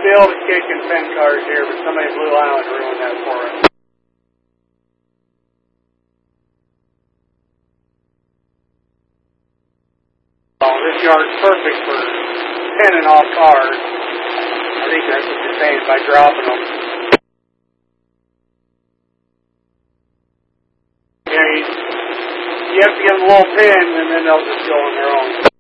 be able to kick and pin cars here, but somebody in Blue Island ruined that for us. Oh, this yard's perfect for pinning off cars. I think that's what you're saying by dropping them. You have to give them a little pin, and then they'll just go on their own.